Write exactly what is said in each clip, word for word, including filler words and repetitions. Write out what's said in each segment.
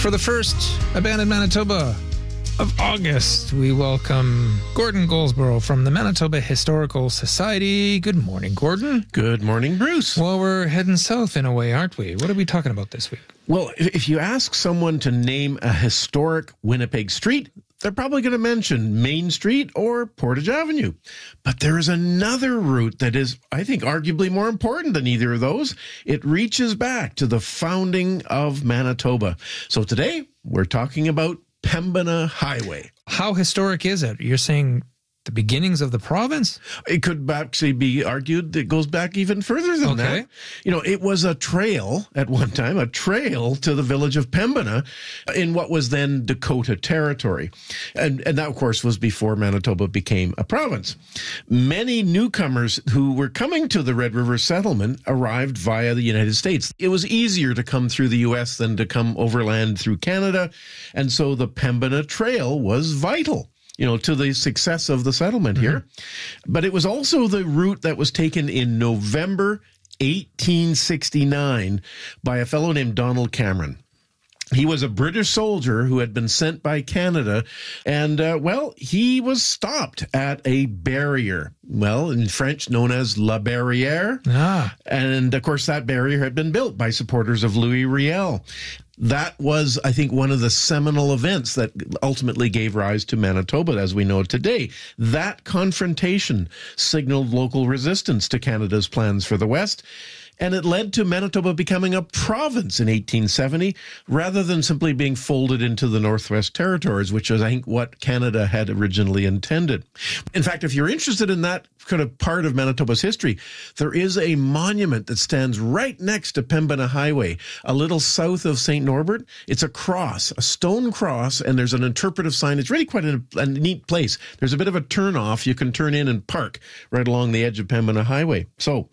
For the first Abandoned Manitoba of August, we welcome Gordon Goldsboro from the Manitoba Historical Society. Good morning, Gordon. Good morning, Bruce. Well, we're heading south in a way, aren't we? What are we talking about this week? Well, if you ask someone to name a historic Winnipeg street, they're probably going to mention Main Street or Portage Avenue. But there is another route that is, I think, arguably more important than either of those. It reaches back to the founding of Manitoba. So today, we're talking about Pembina Highway. How historic is it? You're saying the beginnings of the province? It could actually be argued that it goes back even further than Okay. that. You know, it was a trail at one time, a trail to the village of Pembina in what was then Dakota Territory. And, and that, of course, was before Manitoba became a province. Many newcomers who were coming to the Red River settlement arrived via the United States. It was easier to come through the U S than to come overland through Canada. And so the Pembina Trail was vital, you know, to the success of the settlement here. Mm-hmm. But it was also the route that was taken in November eighteen sixty-nine by a fellow named Donald Cameron. He was a British soldier who had been sent by Canada, and, uh, well, he was stopped at a barrier, well, in French known as La Barrière. Ah. And, of course, that barrier had been built by supporters of Louis Riel. That was, I think, one of the seminal events that ultimately gave rise to Manitoba as we know it today. That confrontation signaled local resistance to Canada's plans for the West, and it led to Manitoba becoming a province in eighteen seventy, rather than simply being folded into the Northwest Territories, which is, I think, what Canada had originally intended. In fact, if you're interested in that kind of part of Manitoba's history, there is a monument that stands right next to Pembina Highway, a little south of Saint Norbert. It's a cross, a stone cross, and there's an interpretive sign. It's really quite a, a neat place. There's a bit of a turnoff. You can turn in and park right along the edge of Pembina Highway. So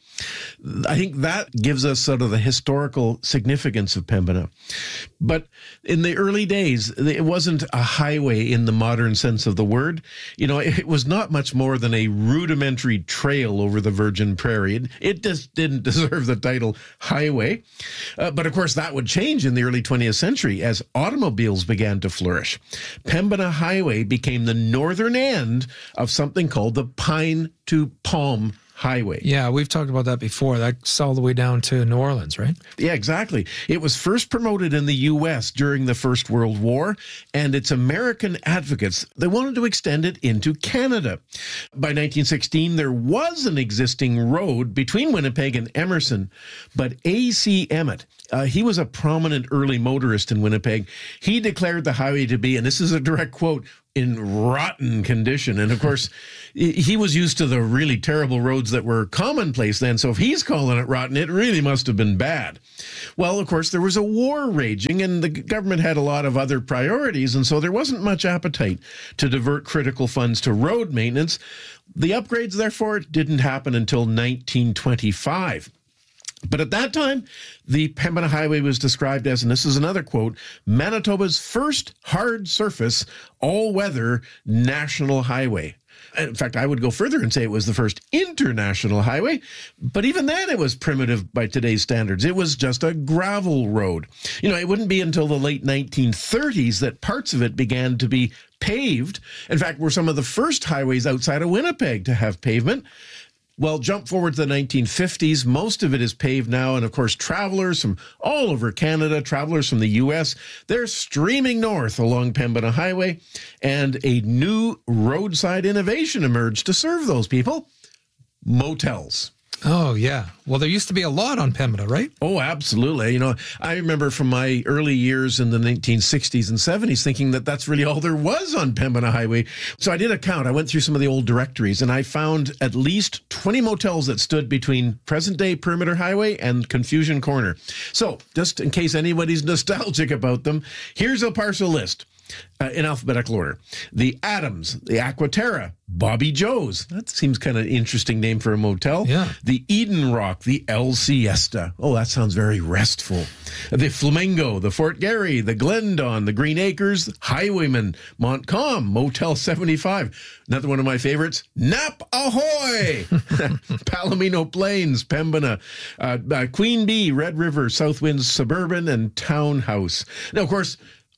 I think that That gives us sort of the historical significance of Pembina. But in the early days, it wasn't a highway in the modern sense of the word. You know, it was not much more than a rudimentary trail over the virgin prairie. It just didn't deserve the title highway. Uh, but of course, that would change in the early twentieth century as automobiles began to flourish. Pembina Highway became the northern end of something called the Pine to Palm Highway. Yeah, we've talked about that before. That's all the way down to New Orleans, right? Yeah, exactly. It was first promoted in the U S during the First World War, and its American advocates, they wanted to extend it into Canada. By nineteen sixteen, there was an existing road between Winnipeg and Emerson, but A C Emmett, uh, he was a prominent early motorist in Winnipeg. He declared the highway to be, and this is a direct quote, in rotten condition. And of course, he was used to the really terrible roads that were commonplace then. So if he's calling it rotten, it really must have been bad. Well, of course, there was a war raging and the government had a lot of other priorities. And so there wasn't much appetite to divert critical funds to road maintenance. The upgrades, therefore, didn't happen until nineteen twenty-five. But at that time, the Pembina Highway was described as, and this is another quote, Manitoba's first hard surface, all-weather national highway. In fact, I would go further and say it was the first international highway, but even then it was primitive by today's standards. It was just a gravel road. You know, it wouldn't be until the late nineteen thirties that parts of it began to be paved. In fact, were some of the first highways outside of Winnipeg to have pavement. Well, jump forward to the nineteen fifties. Most of it is paved now. And of course, travelers from all over Canada, travelers from the U S, they're streaming north along Pembina Highway. And a new roadside innovation emerged to serve those people: motels. Oh, yeah. Well, there used to be a lot on Pembina, right? Oh, absolutely. You know, I remember from my early years in the nineteen sixties and seventies thinking that that's really all there was on Pembina Highway. So I did a count. I went through some of the old directories and I found at least twenty motels that stood between present-day Perimeter Highway and Confusion Corner. So just in case anybody's nostalgic about them, here's a partial list. Uh, in alphabetical order: the Adams, the Aquaterra, Bobby Joe's. That seems kind of an interesting name for a motel. Yeah. The Eden Rock, the El Siesta. Oh, that sounds very restful. The Flamingo, the Fort Garry, the Glendon, the Green Acres, Highwayman, Montcalm, Motel seventy-five. Another one of my favorites, Nap Ahoy! Palomino Plains, Pembina, uh, uh, Queen Bee, Red River, South Winds Suburban, and Townhouse. Now, of course,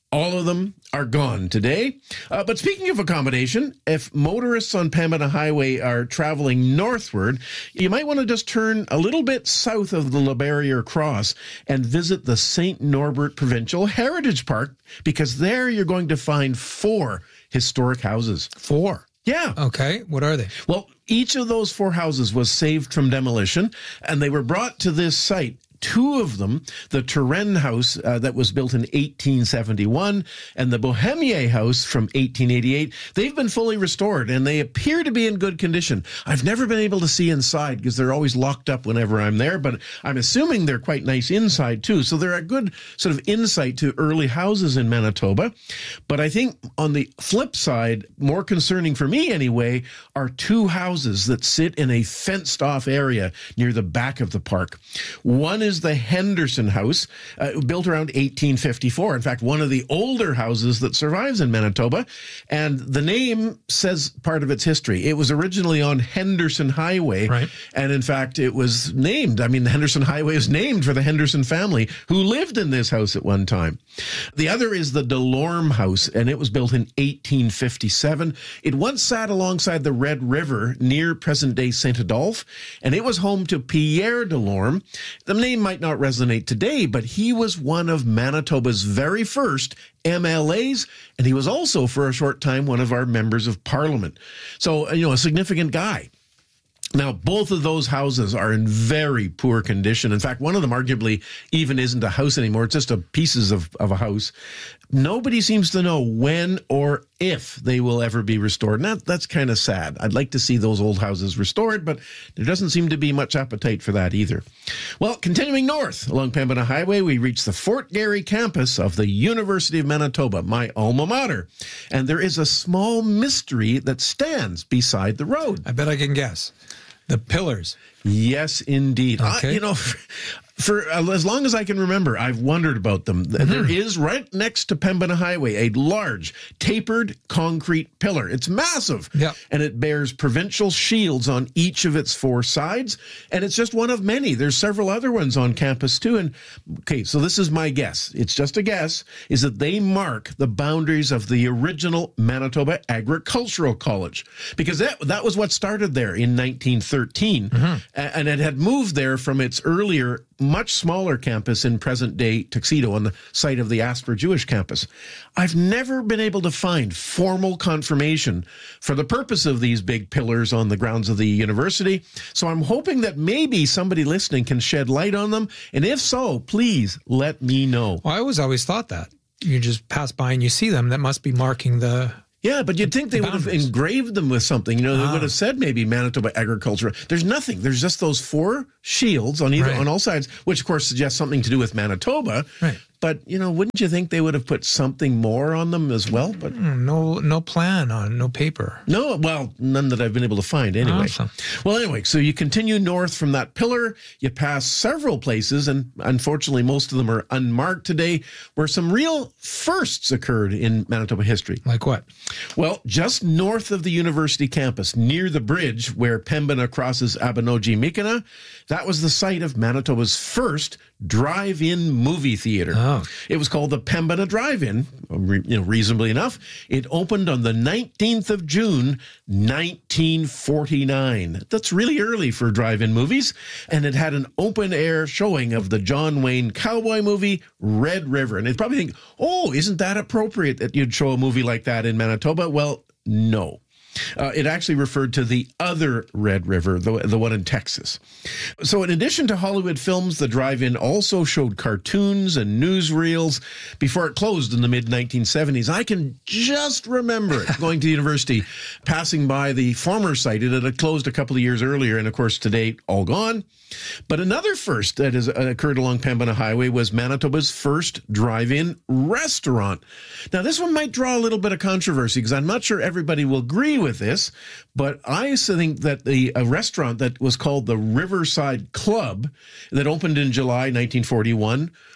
All of them are gone today. Uh, but speaking of accommodation, if motorists on Pembina Highway are traveling northward, you might want to just turn a little bit south of the Le Barrier Cross and visit the Saint Norbert Provincial Heritage Park, because there you're going to find four historic houses. Four? Yeah. Okay. What are they? Well, each of those four houses was saved from demolition, and they were brought to this site. Two of them, the Turenne House uh, that was built in eighteen seventy-one and the Bohemier House from eighteen eighty-eight, they've been fully restored and they appear to be in good condition. I've never been able to see inside because they're always locked up whenever I'm there, but I'm assuming they're quite nice inside too. So they're a good sort of insight to early houses in Manitoba. But I think on the flip side, more concerning for me anyway, are two houses that sit in a fenced off area near the back of the park. One is the Henderson House, uh, built around eighteen fifty-four. In fact, one of the older houses that survives in Manitoba. And the name says part of its history. It was originally on Henderson Highway. Right. And in fact, it was named. I mean, the Henderson Highway is named for the Henderson family who lived in this house at one time. The other is the Delorme House, and it was built in eighteen fifty-seven. It once sat alongside the Red River near present-day Saint Adolphe, and it was home to Pierre Delorme. The name might not resonate today, but he was one of Manitoba's very first M L As, and he was also, for a short time, one of our members of parliament. So, you know, a significant guy. Now, both of those houses are in very poor condition. In fact, one of them arguably even isn't a house anymore. It's just a pieces of, of a house. Nobody seems to know when or if they will ever be restored. And that, that's kind of sad. I'd like to see those old houses restored, but there doesn't seem to be much appetite for that either. Well, continuing north along Pembina Highway, we reach the Fort Garry campus of the University of Manitoba, my alma mater. And there is a small mystery that stands beside the road. I bet I can guess. The pillars. Yes, indeed. Okay. I, you know, for, for uh, as long as I can remember, I've wondered about them. Mm-hmm. There is right next to Pembina Highway a large tapered concrete pillar. It's massive. Yeah. And it bears provincial shields on each of its four sides. And it's just one of many. There's several other ones on campus too. And okay, so this is my guess. It's just a guess, is that they mark the boundaries of the original Manitoba Agricultural College. Because that, that was what started there in nineteen thirteen. Mm-hmm. And it had moved there from its earlier, much smaller campus in present-day Tuxedo on the site of the Asper Jewish campus. I've never been able to find formal confirmation for the purpose of these big pillars on the grounds of the university, so I'm hoping that maybe somebody listening can shed light on them, and if so, please let me know. Well, I always always thought that. You just pass by and you see them. That must be marking the... Yeah, but you'd think they would have engraved them with something. You know, they ah. would have said maybe Manitoba Agriculture. There's nothing. There's just those four shields on either right. on all sides, which of course suggests something to do with Manitoba. Right. But, you know, wouldn't you think they would have put something more on them as well? But no no plan on, no paper. No, well, none that I've been able to find anyway. Awesome. Well, anyway, so you continue north from that pillar, you pass several places, and unfortunately most of them are unmarked today, where some real firsts occurred in Manitoba history. Like what? Well, just north of the university campus, near the bridge where Pembina crosses Abenogi-Michana, that was the site of Manitoba's first drive-in movie theater. Oh. It was called the Pembina Drive-In, you know, reasonably enough. It opened on the nineteenth of June, nineteen forty-nine. That's really early for drive-in movies. And it had an open-air showing of the John Wayne cowboy movie, Red River. And they'd probably think, oh, isn't that appropriate that you'd show a movie like that in Manitoba? Well, no. Uh, it actually referred to the other Red River, the, the one in Texas. So in addition to Hollywood films, the drive-in also showed cartoons and newsreels before it closed in the mid nineteen seventies. I can just remember it going to university, passing by the former site. It had closed a couple of years earlier, and of course, today, all gone. But another first that has occurred along Pembina Highway was Manitoba's first drive-in restaurant. Now, this one might draw a little bit of controversy because I'm not sure everybody will agree with this, but I think that the a restaurant that was called the Riverside Club that opened in July nineteen forty-one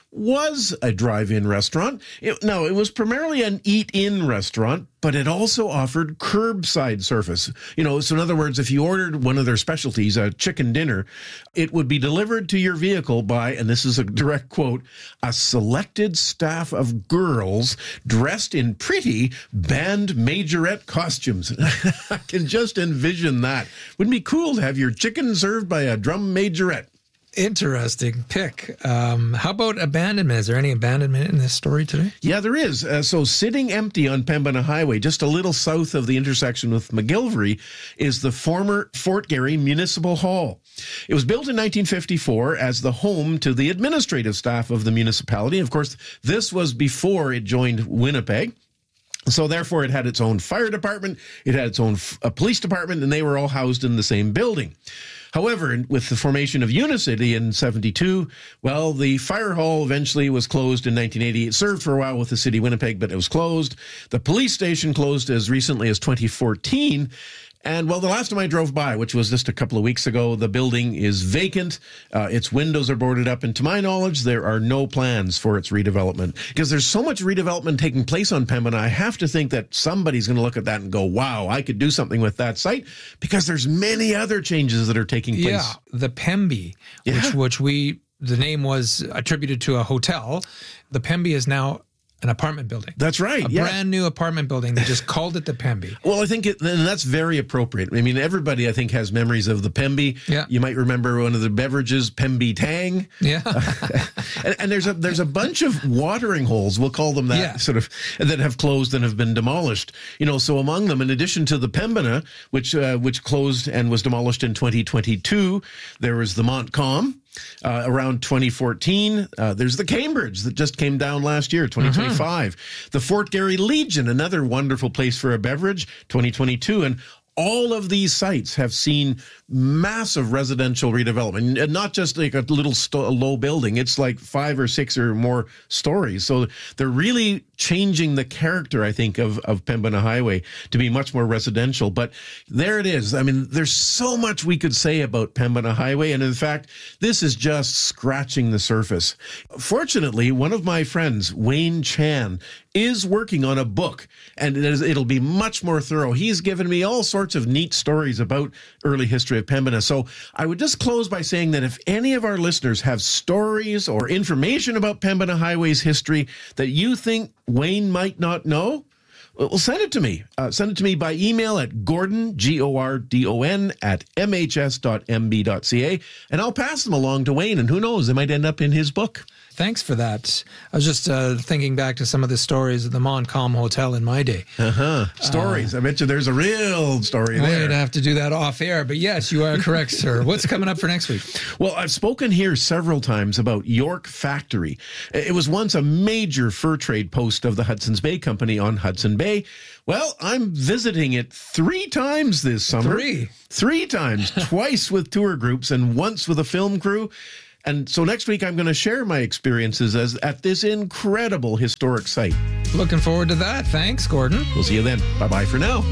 was a drive-in restaurant. It, no, it was primarily an eat-in restaurant, but it also offered curbside service. You know, so in other words, if you ordered one of their specialties, a chicken dinner, it would be delivered to your vehicle by, and this is a direct quote, a selected staff of girls dressed in pretty band majorette costumes. I can just envision that. Wouldn't it be cool to have your chicken served by a drum majorette? Interesting pick. Um, how about abandonment? Is there any abandonment in this story today? Yeah, there is. Uh, so sitting empty on Pembina Highway, just a little south of the intersection with McGillivray, is the former Fort Garry Municipal Hall. It was built in nineteen fifty-four as the home to the administrative staff of the municipality. Of course, this was before it joined Winnipeg. So therefore, it had its own fire department, it had its own f- uh, police department, and they were all housed in the same building. However, with the formation of Unicity in seventy-two, well, the fire hall eventually was closed in nineteen eighty. It served for a while with the city of Winnipeg, but it was closed. The police station closed as recently as twenty fourteen. And, well, the last time I drove by, which was just a couple of weeks ago, the building is vacant. Uh, its windows are boarded up. And to my knowledge, there are no plans for its redevelopment. Because there's so much redevelopment taking place on Pembina, I have to think that somebody's going to look at that and go, wow, I could do something with that site. Because there's many other changes that are taking place. Yeah, the Pemby, Yeah. which, which we, the name was attributed to a hotel. The Pemby is now an apartment building. That's right. A yeah. brand new apartment building. They just called it the Pemby. Well, I think it, and that's very appropriate. I mean, everybody, I think, has memories of the Pemby. Yeah. You might remember one of the beverages, Pemby Tang. Yeah. and, and there's a there's a bunch of watering holes, we'll call them that, Yeah. sort of, that have closed and have been demolished. You know, so among them, in addition to the Pembina, which uh, which closed and was demolished in twenty twenty-two, there was the Montcalm. Uh, around twenty fourteen, uh, there's the Cambridge that just came down last year, twenty twenty-five. Mm-hmm. The Fort Garry Legion, another wonderful place for a beverage, twenty twenty-two. And all of these sites have seen massive residential redevelopment, and not just like a little sto- a low building. It's like five or six or more stories. So they're really changing the character, I think, of, of Pembina Highway to be much more residential. But there it is. I mean, there's so much we could say about Pembina Highway. And in fact, this is just scratching the surface. Fortunately, one of my friends, Wayne Chan, is working on a book, and it is, it'll be much more thorough. He's given me all sorts of neat stories about early history of Pembina. So I would just close by saying that if any of our listeners have stories or information about Pembina Highway's history that you think Wayne might not know, well, send it to me. Uh, send it to me by email at Gordon, G O R D O N, at m h s dot m b dot c a, and I'll pass them along to Wayne, and who knows, they might end up in his book. Thanks for that. I was just uh, thinking back to some of the stories at the Montcalm Hotel in my day. Uh-huh. Stories. Uh, I bet you there's a real story there. I'd have to do that off air, but yes, you are correct, sir. What's coming up for next week? Well, I've spoken here several times about York Factory. It was once a major fur trade post of the Hudson's Bay Company on Hudson Bay. Well, I'm visiting it three times this summer. Three? Three times. Twice with tour groups and once with a film crew. And so next week, I'm going to share my experiences as at this incredible historic site. Looking forward to that. Thanks, Gordon. We'll see you then. Bye-bye for now.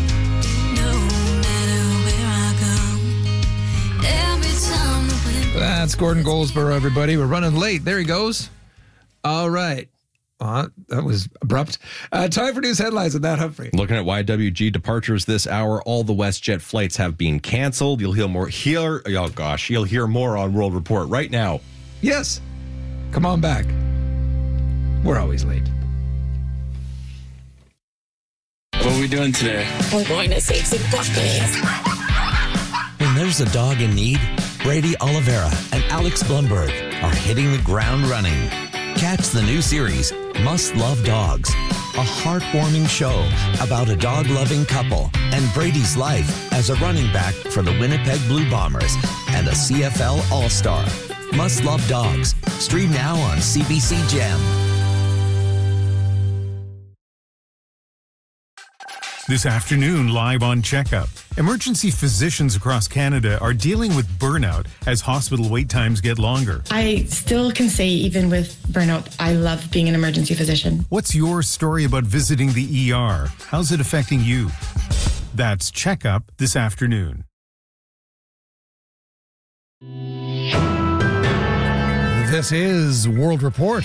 That's Gordon Goldsboro, everybody. We're running late. There he goes. All right. Uh, that was abrupt. Uh, time for news headlines with Nat Humphrey. Looking at Y W G departures this hour, all the WestJet flights have been canceled. You'll hear more here. Oh gosh, you'll hear more on World Report right now. Yes. Come on back. We're always late. What are we doing today? We're going to save some puppies. When there's a dog in need, Brady Oliveira and Alex Blumberg are hitting the ground running. Catch the new series, Must Love Dogs, a heartwarming show about a dog-loving couple and Brady's life as a running back for the Winnipeg Blue Bombers and a C F L All-Star. Must Love Dogs. Stream now on C B C Gem. This afternoon, live on Checkup. Emergency physicians across Canada are dealing with burnout as hospital wait times get longer. I still can say, even with burnout, I love being an emergency physician. What's your story about visiting the E R? How's it affecting you? That's Checkup this afternoon. This is World Report.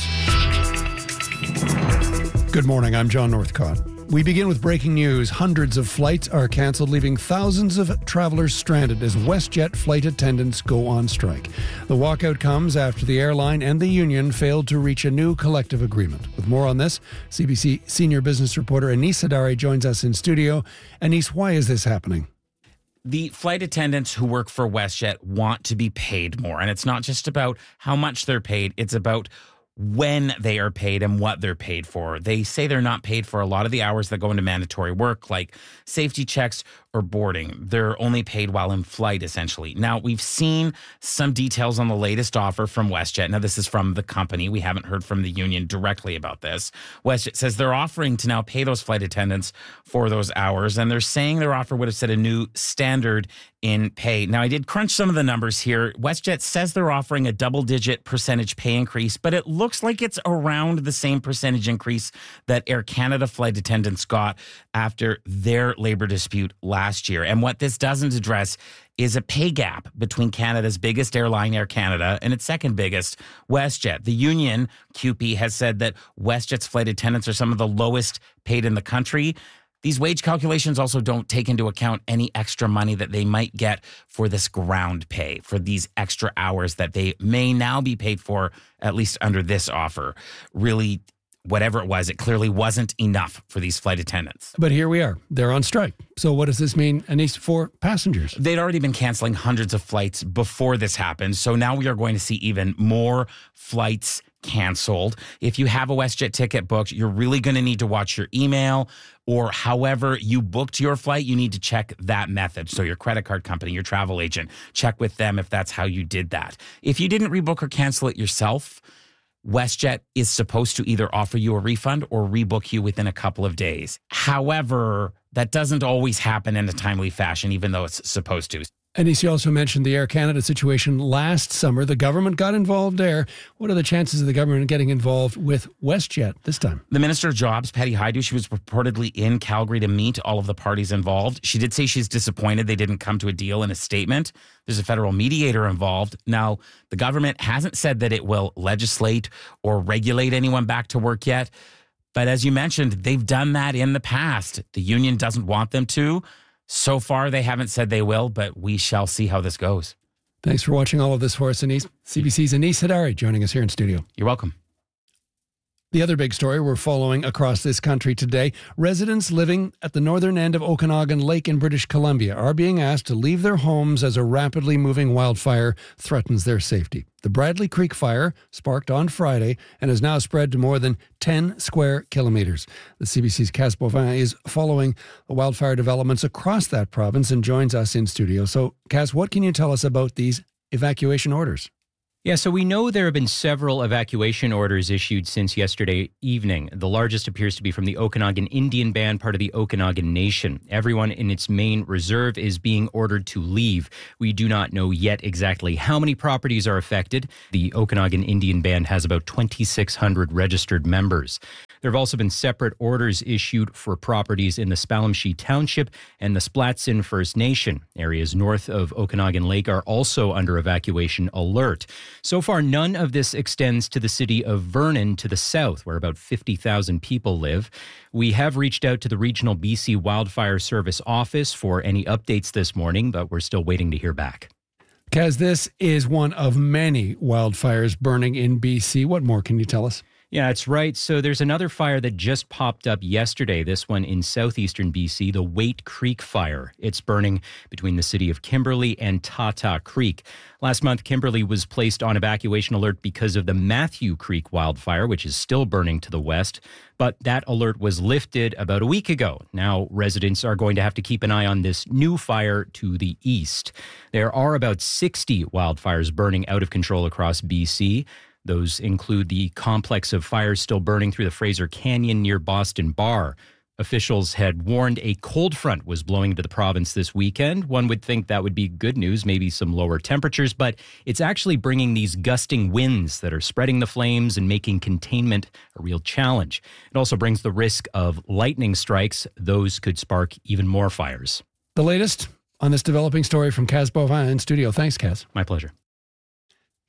Good morning, I'm John Northcott. We begin with breaking news. Hundreds of flights are cancelled, leaving thousands of travelers stranded as WestJet flight attendants go on strike. The walkout comes after the airline and the union failed to reach a new collective agreement. With more on this, C B C senior business reporter Anis Sadari joins us in studio. Anis, why is this happening? The flight attendants who work for WestJet want to be paid more. And it's not just about how much they're paid, it's about when they are paid and what they're paid for. They say they're not paid for a lot of the hours that go into mandatory work, like safety checks or boarding. They're only paid while in flight, essentially. Now, we've seen some details on the latest offer from WestJet. Now, this is from the company. We haven't heard from the union directly about this. WestJet says they're offering to now pay those flight attendants for those hours, and they're saying their offer would have set a new standard in pay. Now, I did crunch some of the numbers here. WestJet says they're offering a double-digit percentage pay increase, but it looks like it's around the same percentage increase that Air Canada flight attendants got after their labor dispute last year. And what this doesn't address is a pay gap between Canada's biggest airline, Air Canada, and its second biggest, WestJet. The union, C U P E, has said that WestJet's flight attendants are some of the lowest paid in the country. These wage calculations also don't take into account any extra money that they might get for this ground pay, for these extra hours that they may now be paid for, at least under this offer. Really, whatever it was, it clearly wasn't enough for these flight attendants. But here we are. They're on strike. So what does this mean, Anis, for passengers? They'd already been canceling hundreds of flights before this happened. So now we are going to see even more flights canceled. If you have a WestJet ticket booked, you're really going to need to watch your email, or however you booked your flight, you need to check that method. So your credit card company, your travel agent, check with them if that's how you did that. If you didn't rebook or cancel it yourself, WestJet is supposed to either offer you a refund or rebook you within a couple of days. However, that doesn't always happen in a timely fashion, even though it's supposed to. Anis, you also mentioned the Air Canada situation last summer. The government got involved there. What are the chances of the government getting involved with WestJet this time? The Minister of Jobs, Patty Hajdu, she was reportedly in Calgary to meet all of the parties involved. She did say she's disappointed they didn't come to a deal in a statement. There's a federal mediator involved. Now, the government hasn't said that it will legislate or regulate anyone back to work yet. But as you mentioned, they've done that in the past. The union doesn't want them to. So far, they haven't said they will, but we shall see how this goes. Thanks for watching all of this for us, Anis. C B C's Anis Sadari joining us here in studio. You're welcome. The other big story we're following across this country today, residents living at the northern end of Okanagan Lake in British Columbia are being asked to leave their homes as a rapidly moving wildfire threatens their safety. The Bradley Creek fire sparked on Friday and has now spread to more than ten square kilometers. The C B C's Kaz Bovin is following the wildfire developments across that province and joins us in studio. So, Kaz, what can you tell us about these evacuation orders? Yeah, so we know there have been several evacuation orders issued since yesterday evening. The largest appears to be from the Okanagan Indian Band, part of the Okanagan Nation. Everyone in its main reserve is being ordered to leave. We do not know yet exactly how many properties are affected. The Okanagan Indian Band has about twenty-six hundred registered members. There have also been separate orders issued for properties in the Spalmshee Township and the Splatsin First Nation. Areas north of Okanagan Lake are also under evacuation alert. So far, none of this extends to the city of Vernon to the south, where about fifty thousand people live. We have reached out to the regional B C Wildfire Service office for any updates this morning, but we're still waiting to hear back. Kaz, this is one of many wildfires burning in B C. What more can you tell us? Yeah, that's right. So there's another fire that just popped up yesterday, this one in southeastern B C, the Waite Creek Fire. It's burning between the city of Kimberley and Tata Creek. Last month, Kimberley was placed on evacuation alert because of the Matthew Creek wildfire, which is still burning to the west. But that alert was lifted about a week ago. Now, residents are going to have to keep an eye on this new fire to the east. There are about sixty wildfires burning out of control across B C. Those include the complex of fires still burning through the Fraser Canyon near Boston Bar. Officials had warned a cold front was blowing into the province this weekend. One would think that would be good news, maybe some lower temperatures, but it's actually bringing these gusting winds that are spreading the flames and making containment a real challenge. It also brings the risk of lightning strikes. Those could spark even more fires. The latest on this developing story from Kaz Bovin in studio. Thanks, Kaz. My pleasure.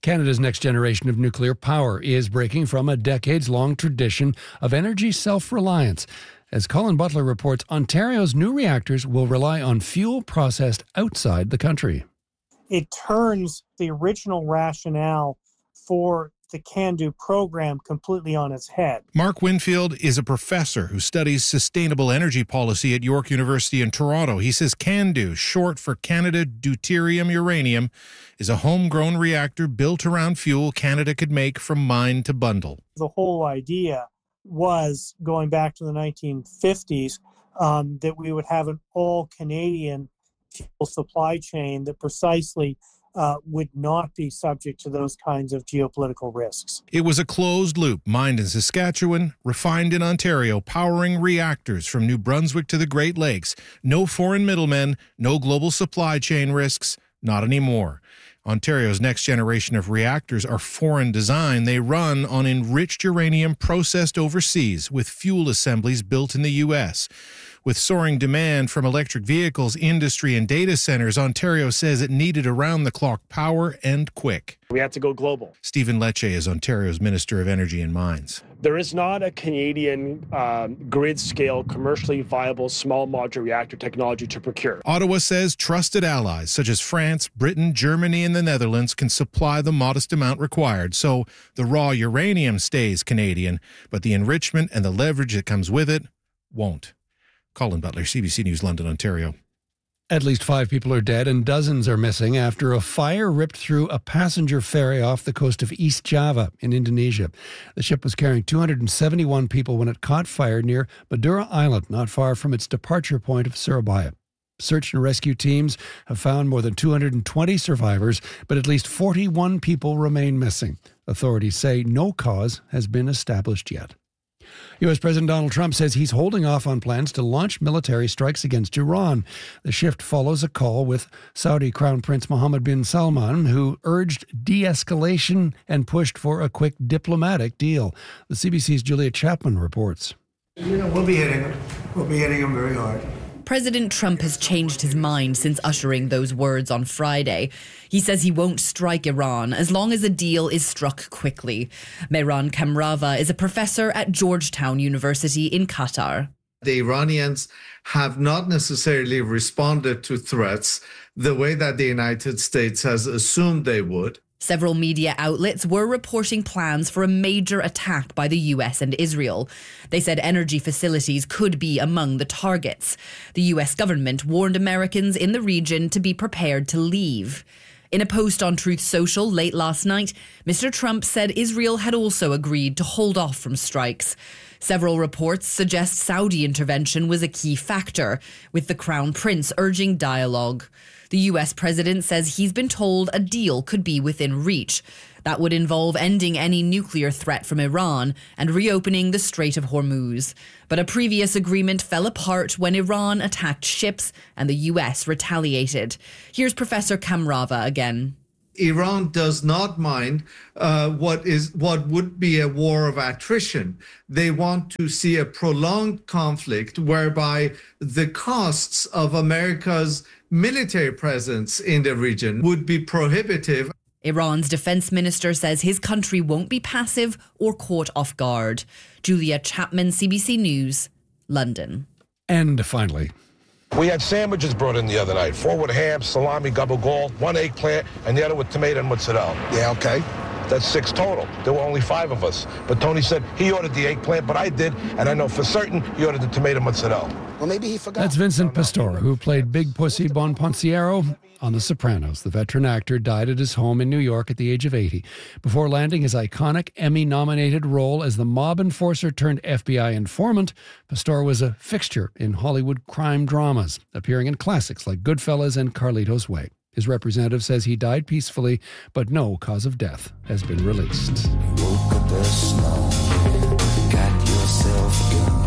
Canada's next generation of nuclear power is breaking from a decades-long tradition of energy self-reliance. As Colin Butler reports, Ontario's new reactors will rely on fuel processed outside the country. It turns the original rationale for the CANDO program completely on its head. Mark Winfield is a professor who studies sustainable energy policy at York University in Toronto. He says CANDO, short for Canada Deuterium Uranium, is a homegrown reactor built around fuel Canada could make from mine to bundle. The whole idea was, going back to the nineteen fifties, um, that we would have an all-Canadian fuel supply chain that precisely Uh, would not be subject to those kinds of geopolitical risks. It was a closed loop, mined in Saskatchewan, refined in Ontario, powering reactors from New Brunswick to the Great Lakes. No foreign middlemen, no global supply chain risks, not anymore. Ontario's next generation of reactors are foreign design. They run on enriched uranium processed overseas with fuel assemblies built in the U S. With soaring demand from electric vehicles, industry, and data centers, Ontario says it needed around-the-clock power and quick. We had to go global. Stephen Lecce is Ontario's Minister of Energy and Mines. There is not a Canadian um, grid-scale, commercially viable small modular reactor technology to procure. Ottawa says trusted allies such as France, Britain, Germany, and the Netherlands can supply the modest amount required, so the raw uranium stays Canadian, but the enrichment and the leverage that comes with it won't. Colin Butler, C B C News, London, Ontario. At least five people are dead and dozens are missing after a fire ripped through a passenger ferry off the coast of East Java in Indonesia. The ship was carrying two hundred seventy-one people when it caught fire near Madura Island, not far from its departure point of Surabaya. Search and rescue teams have found more than two hundred twenty survivors, but at least forty-one people remain missing. Authorities say no cause has been established yet. U S. President Donald Trump says he's holding off on plans to launch military strikes against Iran. The shift follows a call with Saudi Crown Prince Mohammed bin Salman, who urged de-escalation and pushed for a quick diplomatic deal. The C B C's Julia Chapman reports. You know, we'll be hitting them. We'll be hitting them very hard. President Trump has changed his mind since uttering those words on Friday. He says he won't strike Iran as long as a deal is struck quickly. Mehran Kamrava is a professor at Georgetown University in Qatar. The Iranians have not necessarily responded to threats the way that the United States has assumed they would. Several media outlets were reporting plans for a major attack by the U S and Israel. They said energy facilities could be among the targets. The U S government warned Americans in the region to be prepared to leave. In a post on Truth Social late last night, Mister Trump said Israel had also agreed to hold off from strikes. Several reports suggest Saudi intervention was a key factor, with the Crown Prince urging dialogue. The U S president says he's been told a deal could be within reach. That would involve ending any nuclear threat from Iran and reopening the Strait of Hormuz. But a previous agreement fell apart when Iran attacked ships and the U S retaliated. Here's Professor Kamrava again. Iran does not mind uh, what is what would be a war of attrition. They want to see a prolonged conflict whereby the costs of America's military presence in the region would be prohibitive. Iran's defense minister says his country won't be passive or caught off guard. Julia Chapman, C B C News, London. And finally, we had sandwiches brought in the other night. Four with ham, salami, gabagool, one eggplant, and the other with tomato and mozzarella. Yeah, okay. That's six total. There were only five of us. But Tony said he ordered the eggplant, but I did, and I know for certain he ordered the tomato mozzarella. Well, maybe he forgot. That's Vincent Pastore, who played Big Pussy Bonpensiero on The Sopranos. The veteran actor died at his home in New York at the age of eighty before landing his iconic Emmy-nominated role as the mob enforcer turned F B I informant. Pastore was a fixture in Hollywood crime dramas, appearing in classics like Goodfellas and Carlito's Way. His representative says he died peacefully, but no cause of death has been released. Woke up the snow, got yourself a gun.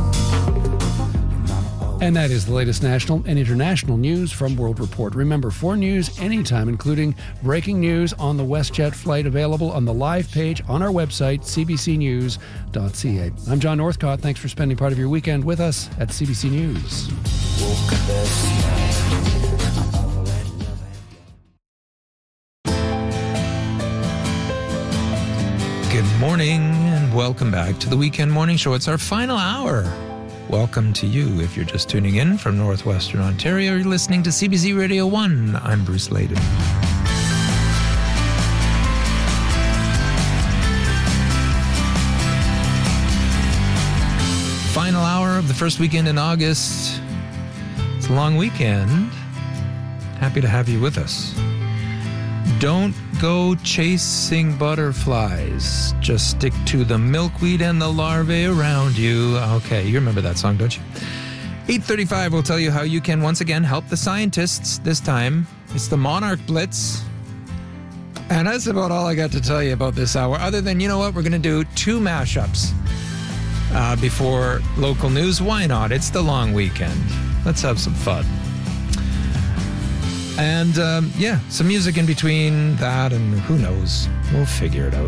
And that is the latest national and international news from World Report. Remember, for news anytime, including breaking news on the WestJet flight, available on the live page on our website, c b c news dot c a. I'm John Northcott. Thanks for spending part of your weekend with us at C B C News. Woke up the snow. welcome back to the Weekend Morning Show. It's our final hour. Welcome to you if you're just tuning in from Northwestern Ontario. You're listening to C B C Radio one. I'm Bruce Layden. Final hour of the first weekend in August. It's a long weekend. Happy to have you with us. Don't go chasing butterflies. Just stick to the milkweed and the larvae around you. Okay, you remember that song, don't you? eight thirty-five will tell you how you can once again help the scientists. This time, it's the Monarch Blitz. And that's about all I got to tell you about this hour. Other than, you know what, we're going to do two mashups uh, before local news. Why not? It's the long weekend. Let's have some fun. And, um, yeah, some music in between that and who knows. We'll figure it out.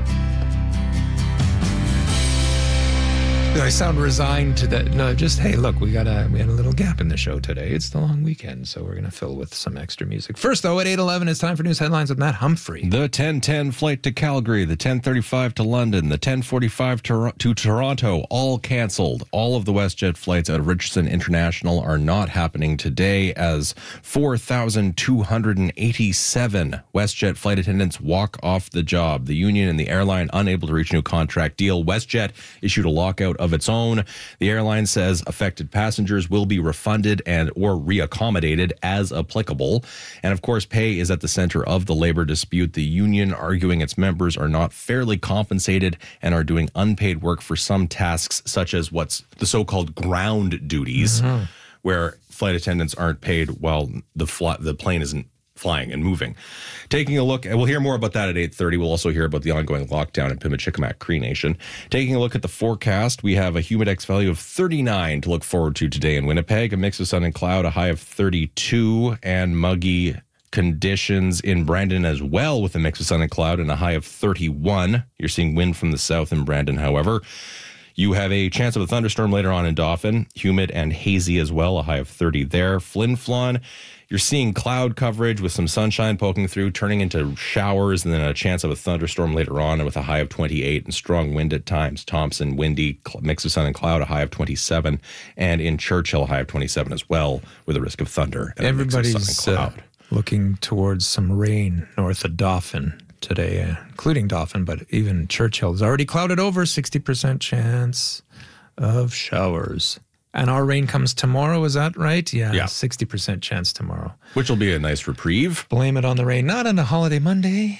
I sound resigned to that. No, just, hey, look, we got a we had a little gap in the show today. It's the long weekend, so we're going to fill with some extra music. First, though, at eight eleven, it's time for news headlines with Matt Humphrey. The ten ten flight to Calgary, the ten thirty-five to London, the ten forty-five to, to Toronto, all canceled. All of the WestJet flights out of Richardson International are not happening today as four thousand two hundred eighty-seven WestJet flight attendants walk off the job. The union and the airline unable to reach a new contract deal. WestJet issued a lockout of its own. The airline says affected passengers will be refunded and or reaccommodated as applicable. And of course, pay is at the center of the labor dispute. The union arguing its members are not fairly compensated and are doing unpaid work for some tasks, such as what's the so-called ground duties, mm-hmm. where flight attendants aren't paid while the fl- the plane isn't flying and moving. Taking a look, and we'll hear more about that at eight thirty. We'll also hear about the ongoing lockdown in Pimachikamak Cree Nation. Taking a look at the forecast, we have a humidex value of thirty-nine to look forward to today in Winnipeg, a mix of sun and cloud, a high of thirty-two, and muggy conditions in Brandon as well, with a mix of sun and cloud and a high of thirty-one. You're seeing wind from the south in Brandon, however. You have a chance of a thunderstorm later on in Dauphin, humid and hazy as well, a high of thirty there. Flin Flon, you're seeing cloud coverage with some sunshine poking through, turning into showers, and then a chance of a thunderstorm later on with a high of twenty-eight and strong wind at times. Thompson, windy, mix of sun and cloud, a high of twenty-seven, and in Churchill, a high of twenty-seven as well, with a risk of thunder. And Everybody's a mix of sun and cloud. Uh, looking towards some rain north of Dauphin today, uh, including Dauphin, but even Churchill is already clouded over, sixty percent chance of showers. And our rain comes tomorrow, is that right? Yeah, yeah. sixty percent chance tomorrow. Which will be a nice reprieve. Blame it on the rain, not on a holiday Monday.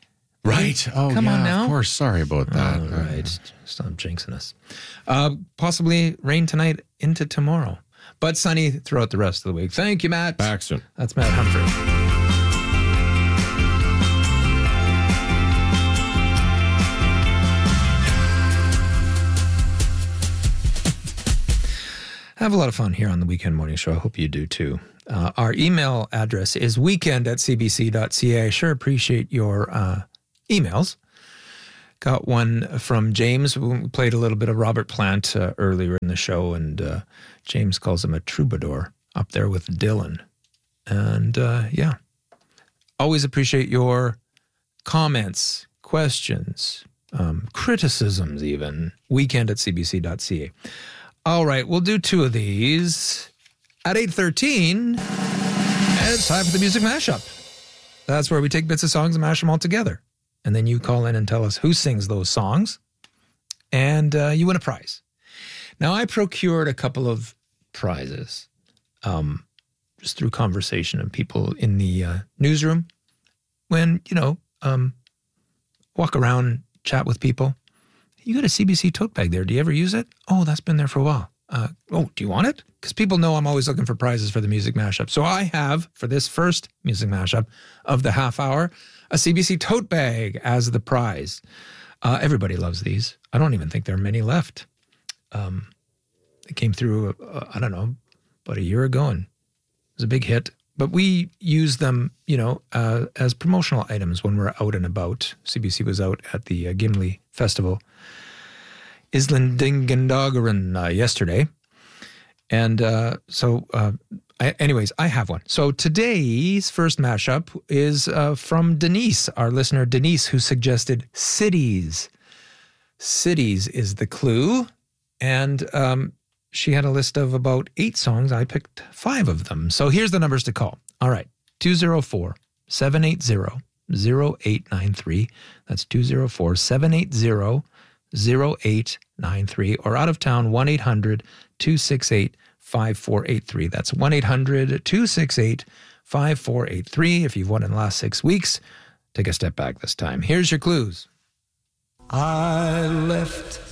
Right. Oh, Come yeah, on now. Of course. Sorry about that. All right. Stop jinxing us. Uh, possibly rain tonight into tomorrow, but sunny throughout the rest of the week. Thank you, Matt. Back soon. That's Matt Humphrey. I have a lot of fun here on the Weekend Morning Show. I hope you do too. Uh, our email address is weekend at c b c dot c a. I sure appreciate your uh, emails. Got one from James. We played a little bit of Robert Plant uh, earlier in the show, and uh, James calls him a troubadour up there with Dylan. And uh, yeah, always appreciate your comments, questions, um, criticisms even. Weekend at c b c dot c a. All right, we'll do two of these at eight thirteen, and it's time for the Music Mashup. That's where we take bits of songs and mash them all together. And then you call in and tell us who sings those songs, and uh, you win a prize. Now, I procured a couple of prizes um, just through conversation and people in the uh, newsroom. When, you know, um, walk around, chat with people. You got a C B C tote bag there. Do you ever use it? Oh, that's been there for a while. Uh, oh, do you want it? Because people know I'm always looking for prizes for the Music Mashup. So I have, for this first Music Mashup of the half hour, a C B C tote bag as the prize. Uh, everybody loves these. I don't even think there are many left. Um, it came through, uh, I don't know, about a year ago, and it was a big hit. But we use them, you know, uh, as promotional items when we're out and about. C B C was out at the uh, Gimli Festival, Islandingendageren, uh, yesterday. And uh, so, uh, I, anyways, I have one. So today's first mashup is uh, from Denise, our listener Denise, who suggested Cities. cities is the clue. And um, she had a list of about eight songs. I picked five of them. So here's the numbers to call. All right, two oh four, seven eight zero, zero eight nine three. That's two oh four, seven eight zero, zero eight nine three. Or out of town, one eight hundred, two six eight, five four eight three. That's one eight hundred, two six eight, five four eight three. If you've won in the last six weeks, take a step back this time. Here's your clues. I left